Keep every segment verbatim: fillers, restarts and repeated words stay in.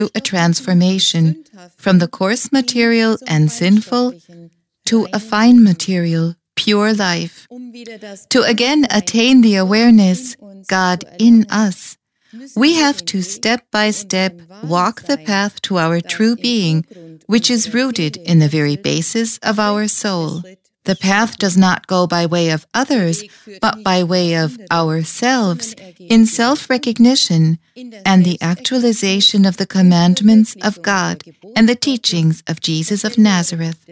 a transformation from the coarse material and sinful to a fine material, pure life. To again attain the awareness, God in us, we have to step by step walk the path to our true being, which is rooted in the very basis of our soul. The path does not go by way of others, but by way of ourselves, in self-recognition and the actualization of the commandments of God and the teachings of Jesus of Nazareth.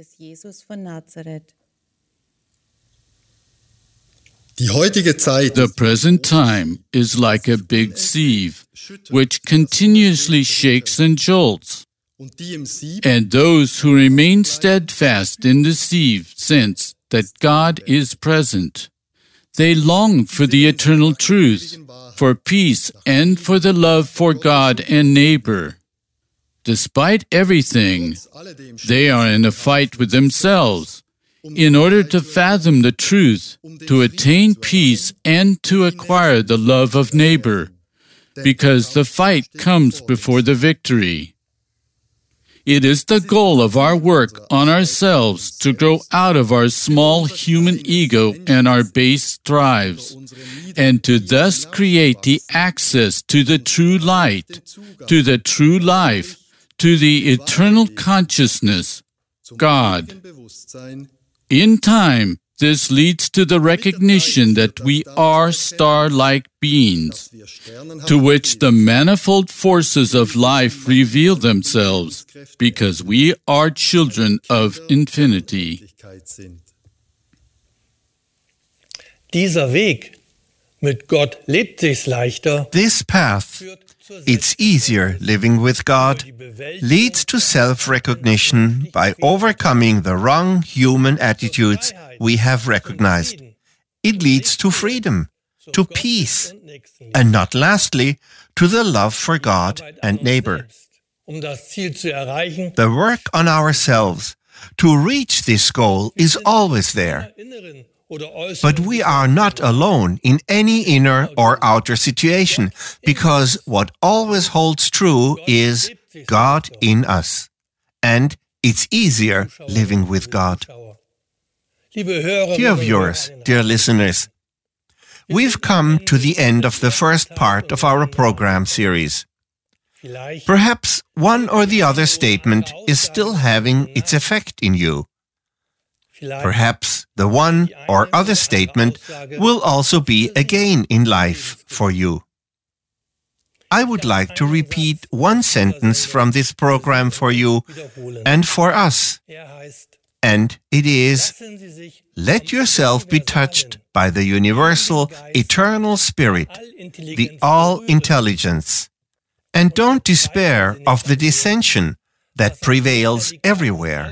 The present time is like a big sieve, which continuously shakes and jolts. And those who remain steadfast in the sieve sense that God is present. They long for the eternal truth, for peace, and for the love for God and neighbor. Despite everything, they are in a fight with themselves in order to fathom the truth, to attain peace, and to acquire the love of neighbor, because the fight comes before the victory. It is the goal of our work on ourselves to grow out of our small human ego and our base drives, and to thus create the access to the true light, to the true life, to the eternal consciousness, God. In time, this leads to the recognition that we are star-like beings, to which the manifold forces of life reveal themselves, because we are children of infinity. Dieser Weg mit Gott lebt sich's leichter. This path, it's easier living with God, leads to self-recognition by overcoming the wrong human attitudes we have recognized. It leads to freedom, to peace, and not lastly, to the love for God and neighbor. The work on ourselves to reach this goal is always there. But we are not alone in any inner or outer situation, because what always holds true is God in us. And it's easier living with God. Dear viewers, dear listeners, we've come to the end of the first part of our program series. Perhaps one or the other statement is still having its effect in you. Perhaps the one or other statement will also be a gain in life for you. I would like to repeat one sentence from this program for you and for us. And it is, let yourself be touched by the universal, eternal Spirit, the all-intelligence, and don't despair of the dissension that prevails everywhere.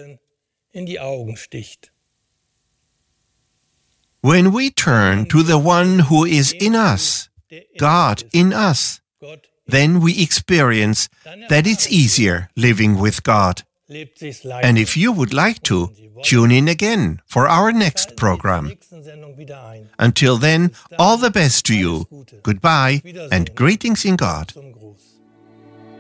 When we turn to the one who is in us, God in us, then we experience that it's easier living with God. And if you would like to, tune in again for our next program. Until then, all the best to you. Goodbye and greetings in God.